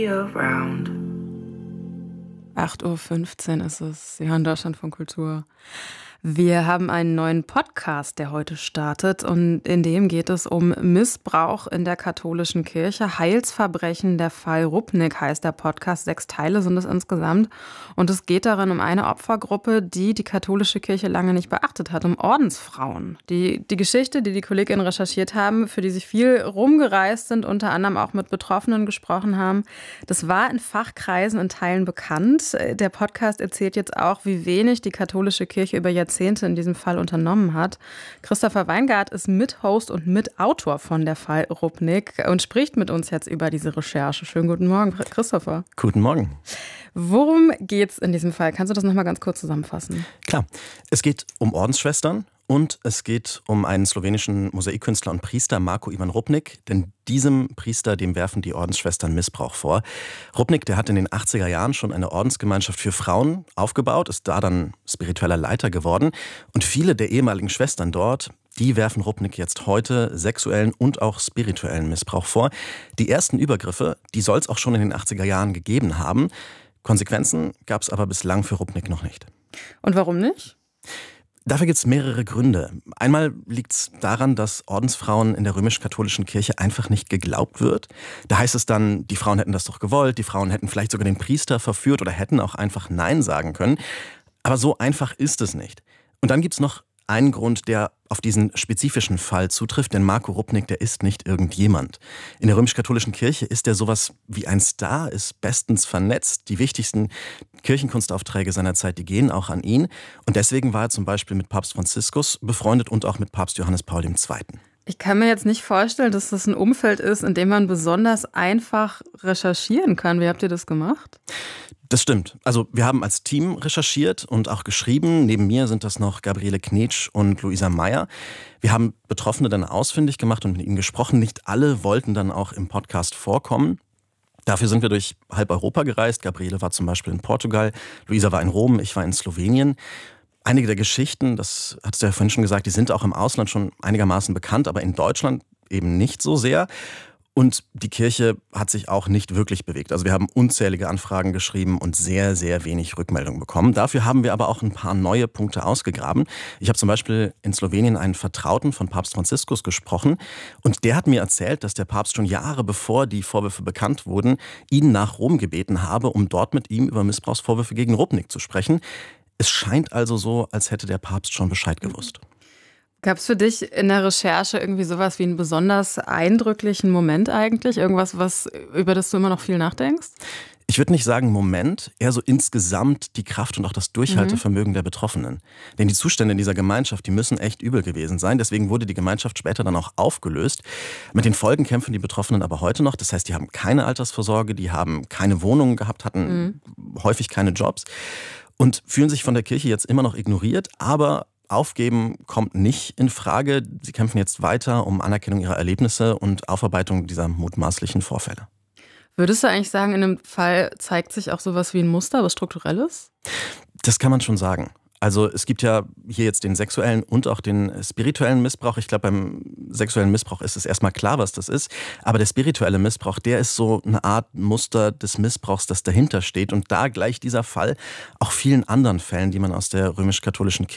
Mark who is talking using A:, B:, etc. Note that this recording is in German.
A: Around.
B: 8:15 Uhr ist es. Sie hören Deutschlandfunk Kultur. Wir haben einen neuen Podcast, der heute startet, und in dem geht es um Missbrauch in der katholischen Kirche. Heilsverbrechen, der Fall Rupnik heißt der Podcast. 6 Teile sind es insgesamt. Und es geht darin um eine Opfergruppe, die die katholische Kirche lange nicht beachtet hat, um Ordensfrauen. Die Geschichte, die KollegInnen recherchiert haben, für die sie viel rumgereist sind, unter anderem auch mit Betroffenen gesprochen haben, das war in Fachkreisen in Teilen bekannt. Der Podcast erzählt jetzt auch, wie wenig die katholische Kirche über Jahrzehnte in diesem Fall unternommen hat. Christopher Weingart ist Mithost und Mitautor von der Fall Rupnik und spricht mit uns jetzt über diese Recherche. Schönen guten Morgen, Christopher.
C: Guten Morgen.
B: Worum geht's in diesem Fall? Kannst du das nochmal ganz kurz zusammenfassen?
C: Klar, es geht um Ordensschwestern und es geht um einen slowenischen Mosaikkünstler und Priester, Marko Ivan Rupnik. Denn diesem Priester, dem werfen die Ordensschwestern Missbrauch vor. Rupnik, der hat in den 80er Jahren schon eine Ordensgemeinschaft für Frauen aufgebaut, ist da dann spiritueller Leiter geworden. Und viele der ehemaligen Schwestern dort, die werfen Rupnik jetzt heute sexuellen und auch spirituellen Missbrauch vor. Die ersten Übergriffe, die soll es auch schon in den 80er Jahren gegeben haben. Konsequenzen gab es aber bislang für Rupnik noch nicht.
B: Und warum nicht?
C: Dafür gibt es mehrere Gründe. Einmal liegt es daran, dass Ordensfrauen in der römisch-katholischen Kirche einfach nicht geglaubt wird. Da heißt es dann, die Frauen hätten das doch gewollt, die Frauen hätten vielleicht sogar den Priester verführt oder hätten auch einfach Nein sagen können. Aber so einfach ist es nicht. Und dann gibt es noch einen Grund, der auf diesen spezifischen Fall zutrifft, denn Marko Rupnik, der ist nicht irgendjemand. In der römisch-katholischen Kirche ist er sowas wie ein Star, ist bestens vernetzt. Die wichtigsten Kirchenkunstaufträge seiner Zeit, die gehen auch an ihn. Und deswegen war er zum Beispiel mit Papst Franziskus befreundet und auch mit Papst Johannes Paul II.
B: Ich kann mir jetzt nicht vorstellen, dass das ein Umfeld ist, in dem man besonders einfach recherchieren kann. Wie habt ihr das gemacht?
C: Das stimmt. Also wir haben als Team recherchiert und auch geschrieben. Neben mir sind das noch Gabriele Knetsch und Luisa Meyer. Wir haben Betroffene dann ausfindig gemacht und mit ihnen gesprochen. Nicht alle wollten dann auch im Podcast vorkommen. Dafür sind wir durch halb Europa gereist. Gabriele war zum Beispiel in Portugal, Luisa war in Rom, ich war in Slowenien. Einige der Geschichten, das hattest du ja vorhin schon gesagt, die sind auch im Ausland schon einigermaßen bekannt, aber in Deutschland eben nicht so sehr. Und die Kirche hat sich auch nicht wirklich bewegt. Also wir haben unzählige Anfragen geschrieben und sehr, sehr wenig Rückmeldung bekommen. Dafür haben wir aber auch ein paar neue Punkte ausgegraben. Ich habe zum Beispiel in Slowenien einen Vertrauten von Papst Franziskus gesprochen. Und der hat mir erzählt, dass der Papst schon Jahre bevor die Vorwürfe bekannt wurden, ihn nach Rom gebeten habe, um dort mit ihm über Missbrauchsvorwürfe gegen Rupnik zu sprechen. Es scheint also so, als hätte der Papst schon Bescheid gewusst.
B: Gab es für dich in der Recherche irgendwie sowas wie einen besonders eindrücklichen Moment eigentlich? Irgendwas, über das du immer noch viel nachdenkst?
C: Ich würde nicht sagen Moment, eher so insgesamt die Kraft und auch das Durchhaltevermögen der Betroffenen. Denn die Zustände in dieser Gemeinschaft, die müssen echt übel gewesen sein. Deswegen wurde die Gemeinschaft später dann auch aufgelöst. Mit den Folgen kämpfen die Betroffenen aber heute noch. Das heißt, die haben keine Altersvorsorge, die haben keine Wohnungen gehabt, hatten häufig keine Jobs und fühlen sich von der Kirche jetzt immer noch ignoriert, aber Aufgeben kommt nicht in Frage. Sie kämpfen jetzt weiter um Anerkennung ihrer Erlebnisse und Aufarbeitung dieser mutmaßlichen Vorfälle.
B: Würdest du eigentlich sagen, in einem Fall zeigt sich auch sowas wie ein Muster, was Strukturelles?
C: Das kann man schon sagen. Also es gibt ja hier jetzt den sexuellen und auch den spirituellen Missbrauch. Ich glaube, beim sexuellen Missbrauch ist es erstmal klar, was das ist. Aber der spirituelle Missbrauch, der ist so eine Art Muster des Missbrauchs, das dahinter steht. Und da gleicht dieser Fall auch vielen anderen Fällen, die man aus der römisch-katholischen